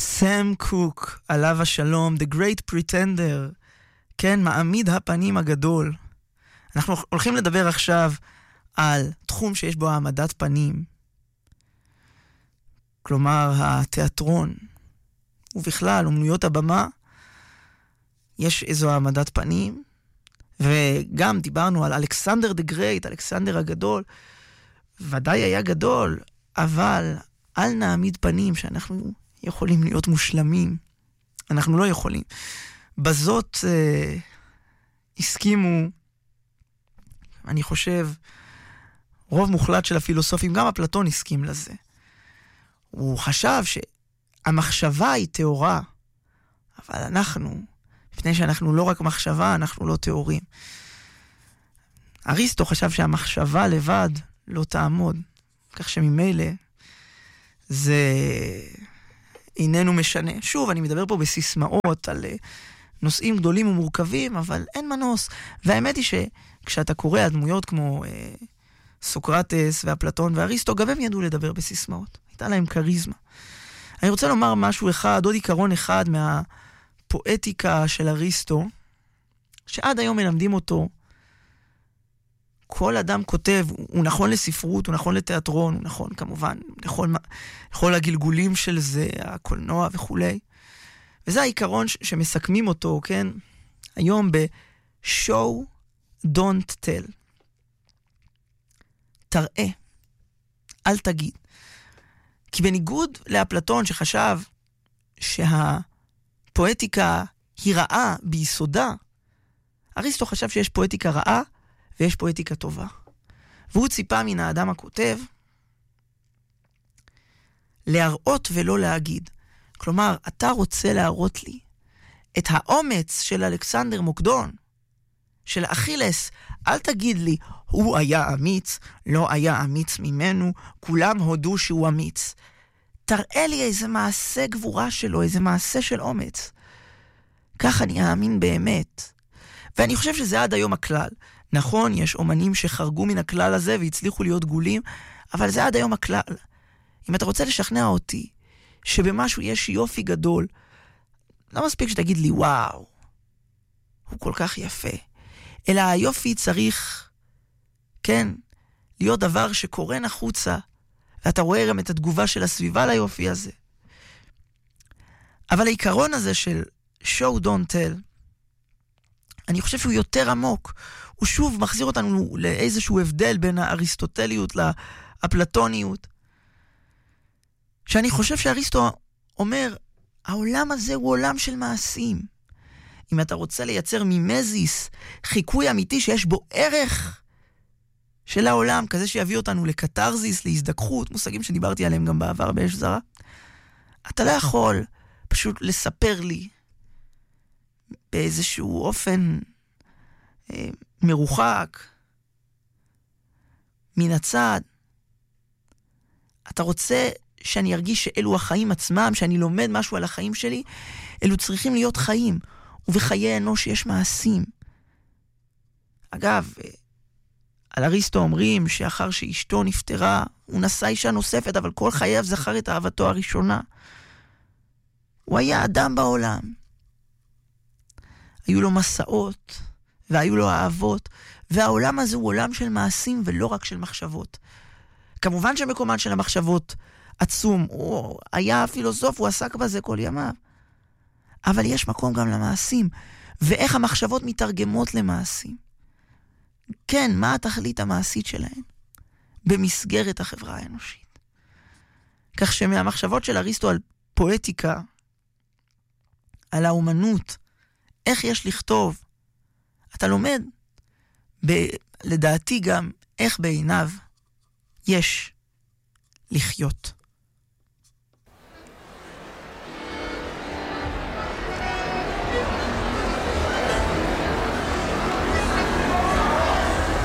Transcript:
סם קוק, עליו השלום, The Great Pretender, כן, מעמיד הפנים הגדול. אנחנו הולכים לדבר עכשיו על תחום שיש בו העמדת פנים, כלומר התיאטרון, ובכלל אומנויות הבמה, יש איזו העמדת פנים, וגם דיברנו על אלכסנדר דה גרייט, אלכסנדר הגדול, ודאי היה גדול, אבל אל נעמיד פנים שאנחנו יכולים להיות מושלמים. אנחנו לא יכולים. בזאת הסכימו, אני חושב, רוב מוחלט של הפילוסופים, גם אפלטון הסכים לזה. הוא חשב שהמחשבה היא תיאורה, אבל אנחנו, לפני שאנחנו לא רק מחשבה, אנחנו לא תיאורים. אריסטו חשב שהמחשבה לבד לא תעמוד, כך שממילא זה איננו משנה. שוב, אני מדבר פה בסיסמאות על נושאים גדולים ומורכבים, אבל אין מנוס. והאמת היא שכשאתה קורא על דמויות כמו סוקרטס ואפלטון ואריסטו, גם הם ידעו לדבר בסיסמאות. הייתה להם קריזמה. אני רוצה לומר משהו אחד, עוד עיקרון אחד מהפואטיקה של אריסטו, שעד היום מלמדים אותו. כל אדם כותב, הוא נכון לספרות, הוא נכון לתיאטרון, הוא נכון כמובן, לכל הגלגולים של זה, הקולנוע וכולי. וזה העיקרון שמסכמים אותו, כן? היום ב-show, don't tell. תראה, אל תגיד. כי בניגוד לאפלטון שחשב שהפואטיקה היא רעה ביסודה, אריסטו חשב שיש פואטיקה רעה, ויש פואטיקה טובה. והוא ציפה מן האדם הכותב להראות ולא להגיד. כלומר, אתה רוצה להראות לי את האומץ של אלכסנדר מוקדון, של אכילס. אל תגיד לי, הוא היה אמיץ, לא היה אמיץ ממנו, כולם הודו שהוא אמיץ. תראה לי איזה מעשה גבורה שלו, איזה מעשה של אומץ. כך אני אאמין באמת. ואני חושב שזה עד היום הכלל. נכון, יש אומנים שחרגו מן הכלל הזה והצליחו להיות גולים, אבל זה עד היום הכלל. אם אתה רוצה לשכנע אותי שבמשהו יש יופי גדול, לא מספיק שתגיד לי, וואו, הוא כל כך יפה. אלא היופי צריך, כן, להיות דבר שקורן החוצה, ואתה רואה גם את התגובה של הסביבה ליופי הזה. אבל העיקרון הזה של show don't tell, אני חושב שהוא יותר עמוק. הוא שוב מחזיר אותנו לאיזשהו הבדל בין האריסטוטליות לאפלטוניות. שאני חושב שאריסטו אומר, העולם הזה הוא עולם של מעשים. אם אתה רוצה לייצר מימזיס, חיקוי אמיתי שיש בו ערך של העולם, כזה שיביא אותנו לקטרזיס, להזדכחות, מושגים שדיברתי עליהם גם בעבר באש זרה, אתה לא יכול פשוט לספר לי באיזשהו אופן מרוחק, מן הצד. אתה רוצה שאני ארגיש שאלו החיים עצמם, שאני לומד משהו על החיים שלי, אלו צריכים להיות חיים, ובחיי אנוש יש מעשים. אגב, על אריסטו אומרים שאחר שאשתו נפטרה, הוא נשא אישה נוספת, אבל כל חייו זכר את אהבתו הראשונה. הוא היה אדם בעולם. היו לו מסעות, והיו לו אהבות, והעולם הזה הוא עולם של מעשים ולא רק של מחשבות. כמובן שמקומן של המחשבות עצום, הוא היה פילוסוף, הוא עסק בזה כל ימיו. אבל יש מקום גם למעשים, ואיך המחשבות מתרגמות למעשים. כן, מה התכלית המעשית שלהן? במסגרת החברה האנושית. כך שמהמחשבות של אריסטו על פואטיקה, על האומנות, איך יש לכתוב, אתה לומד, לדעתי גם, איך בעיניו יש לחיות.